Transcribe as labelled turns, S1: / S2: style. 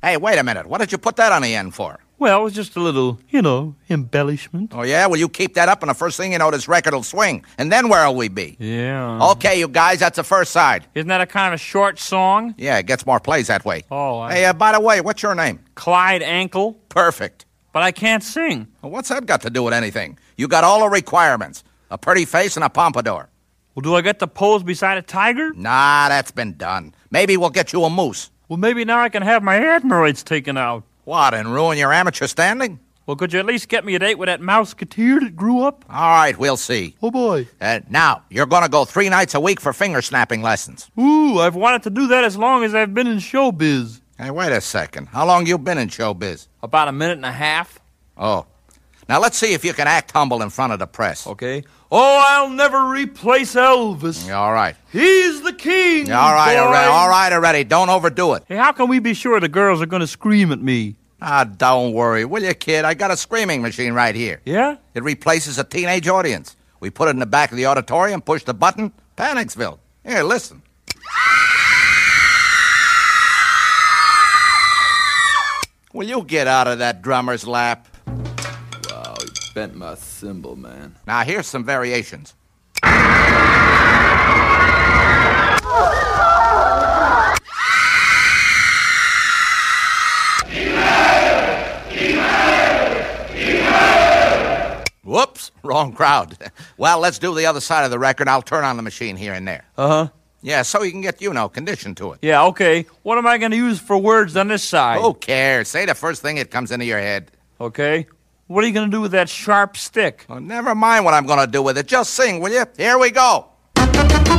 S1: Hey, wait a minute. What did you put that on the end for?
S2: Well, it was just a little, embellishment.
S1: Oh, yeah? Well, you keep that up, and the first thing you know, this record will swing. And then where'll we be?
S2: Yeah.
S1: Okay, you guys, that's the first side.
S2: Isn't that a kind of short song?
S1: Yeah, it gets more plays that way.
S2: Oh,
S1: Hey, by the way, what's your name?
S2: Clyde Ankle.
S1: Perfect.
S2: But I can't sing.
S1: Well, what's that got to do with anything? You got all the requirements. A pretty face and a pompadour.
S2: Well, do I get to pose beside a tiger?
S1: Nah, that's been done. Maybe we'll get you a moose.
S2: Well, maybe now I can have my adenoids taken out.
S1: What, and ruin your amateur standing?
S2: Well, could you at least get me a date with that mouseketeer that grew up?
S1: All right, we'll see.
S2: Oh, boy.
S1: Now, you're going to go 3 nights a week for finger snapping lessons.
S2: Ooh, I've wanted to do that as long as I've been in showbiz.
S1: Hey, wait a second. How long you been in showbiz?
S2: About a minute and a half.
S1: Oh. Now, let's see if you can act humble in front of the press.
S2: Okay. Oh, I'll never replace Elvis.
S1: All right.
S2: He's the king.
S1: All right,
S2: boy.
S1: all right, already. Don't overdo it.
S2: Hey, how can we be sure the girls are going to scream at me?
S1: Ah, don't worry, will you, kid? I got a screaming machine right here.
S2: Yeah?
S1: It replaces a teenage audience. We put it in the back of the auditorium, push the button, Panicsville. Here, listen. Will you get out of that drummer's lap?
S3: Wow, he bent my cymbal, man.
S1: Now, here's some variations. Whoops, wrong crowd. Well, let's do the other side of the record. I'll turn on the machine here and there.
S2: Uh-huh.
S1: Yeah, so you can get, conditioned to it.
S2: Yeah, okay. What am I going to use for words on this side?
S1: Who cares? Say the first thing that comes into your head.
S2: Okay. What are you going to do with that sharp stick?
S1: Oh, never mind what I'm going to do with it. Just sing, will you? Here we go.